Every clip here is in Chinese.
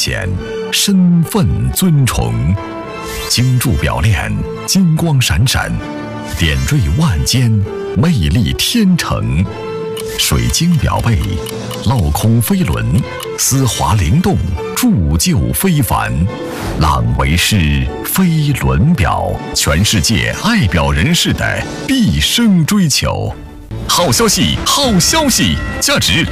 显，身份尊崇。精铸表链，金光闪闪，点缀万间，魅力天成。水晶表背，镂空飞轮，丝滑灵动，铸就非凡。朗维诗飞轮表，全世界爱表人士的毕生追求。好消息，好消息！价值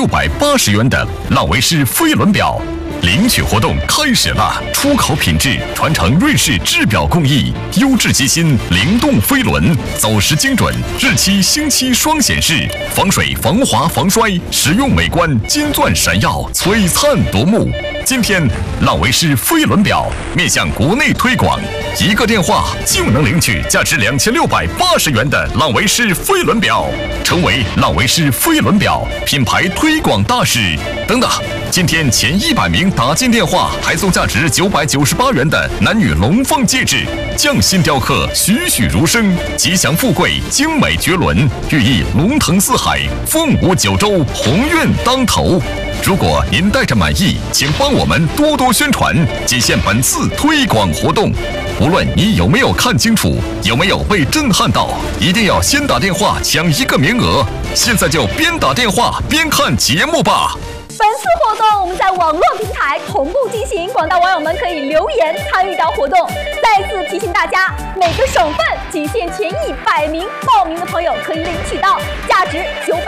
2680元的朗维诗飞轮表领取活动开始了！出口品质，传承瑞士制表工艺，优质机芯，灵动飞轮，走时精准，日期星期双显示，防水、防滑、防摔，实用美观，金钻闪耀，璀璨夺目。今天，朗维诗飞轮表面向国内推广，一个电话就能领取价值2680元的朗维诗飞轮表，成为朗维诗飞轮表品牌推广大使。等等，今天前100名打进电话还送价值998元的男女龙凤戒指，匠心雕刻，栩栩如生，吉祥富贵，精美绝伦，寓意龙腾四海，凤舞九州，鸿运当头。如果您带着满意，请帮我们多多宣传，仅限本次推广活动。无论你有没有看清楚，有没有被震撼到，一定要先打电话抢1个名额。现在就边打电话边看节目吧。 本次活动我们在网络平台同步进行，广大网友们可以留言参与到活动。再次提醒大家，每个省份仅限前100名报名的朋友可以领取到价值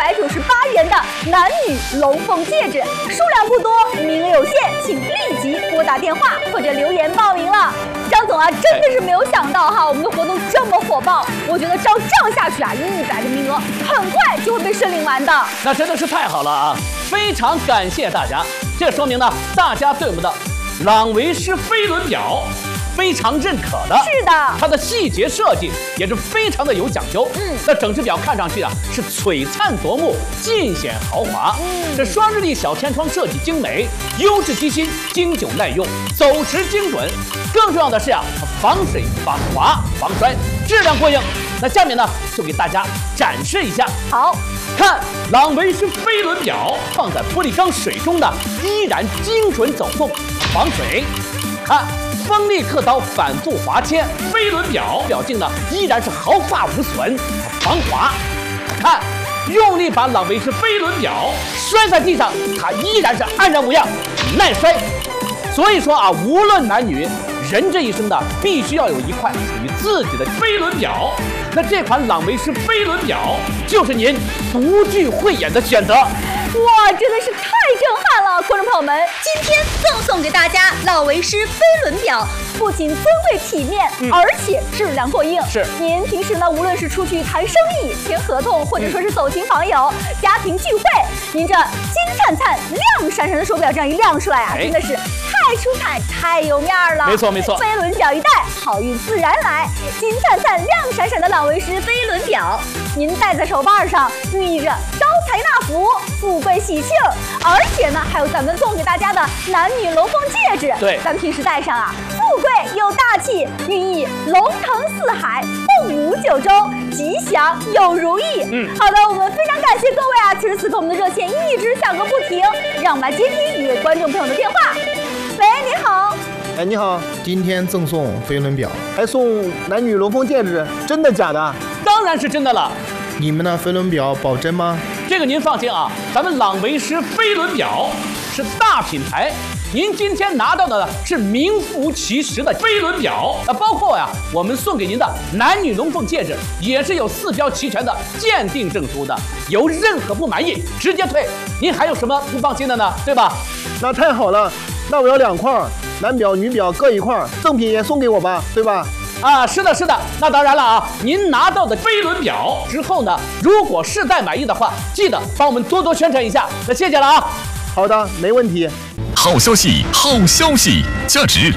998元的男女龙凤戒指，数量不多，名额有限，请立即拨打电话或者留言报名了。张总啊，真的是没有想到哈，我们的活动这么火爆，我觉得照这样下去啊，100个名额很快就会被申领完的。 那真的是太好了啊！非常感谢大家，这说明呢，大家对我们的朗维诗飞轮表非常认可的。 是的， 它的细节设计也是非常的有讲究。那整只表看上去啊是璀璨夺目，尽显豪华。这双日历小天窗设计精美，优质机芯，经久耐用，走时精准。更重要的是啊，防水、防滑、防摔，质量过硬。那下面呢，就给大家展示一下。 好， 看朗维诗飞轮表放在玻璃缸水中的，依然精准走动，防水。看锋利刻刀，反复划切，飞轮表表径呢依然是毫发无损，防滑。看用力把朗维诗飞轮表摔在地上，它依然是安然无恙，耐摔。所以说啊，无论男女，人这一生呢，必须要有一块属于自己的飞轮表。那这款朗维诗飞轮表就是您独具慧眼的选择。 哇，真的是太震撼了！观众朋友们，今天赠送给大家朗维诗飞轮表，不仅尊贵体面，而且质量过硬。 是， 您平时呢，无论是出去谈生意、签合同，或者说是走亲访友、家庭聚会，您这金灿灿、亮闪闪的手表这样一亮出来啊，真的是太出彩、太有面了。 没错没错， 飞轮表一戴，好运自然来。金灿灿、亮闪闪的朗维诗飞轮表，您戴在手腕上，寓意着招财纳福、富贵喜庆。而且呢，还有咱们送给大家的男女龙凤戒指， 对， 咱们平时戴上啊，富贵又大气，寓意龙腾四海、凤舞九州、吉祥又如意。好的，我们非常感谢各位啊！此时此刻我们的热线一直响个不停，让我们来接听一位观众朋友的电话。喂，你好。 哎，你好，今天赠送飞轮表，还送男女龙凤戒指，真的假的？ 当然是真的了。 你们的飞轮表保真吗？ 这个您放心啊，咱们朗维诗飞轮表是大品牌，您今天拿到的是名副其实的飞轮表。包括呀，我们送给您的男女龙凤戒指也是有4标齐全的鉴定证书的，有任何不满意直接退。您还有什么不放心的呢？对吧？ 那太好了，那我要2块，男表女表各1块，赠品也送给我吧，对吧？ 啊，是的，是的。那当然了啊，您拿到的飞轮表之后呢，如果实在满意的话，记得帮我们多多宣传一下。那谢谢了啊。 好的，没问题。 好消息，好消息！价值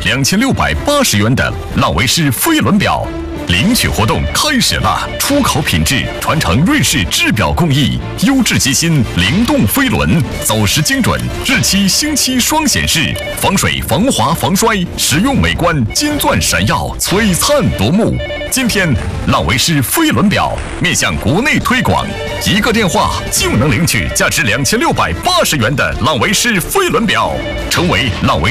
2680元的朗维诗飞轮表领取活动开始了！出口品质，传承瑞士制表工艺，优质机芯，灵动飞轮，走时精准，日期星期双显示，防水、防滑、防摔，实用美观，金钻闪耀，璀璨夺目。今天，朗维诗飞轮表面向国内推广，一个电话就能领取价值2680元的朗维诗飞轮表，成为朗维